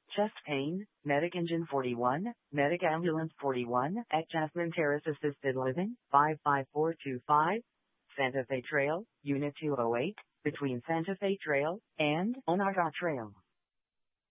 Chest pain, Medic Engine 41, Medic Ambulance 41 at Jasmine Terrace Assisted Living, 55425, Santa Fe Trail, Unit 208, between Santa Fe Trail and Onaga Trail.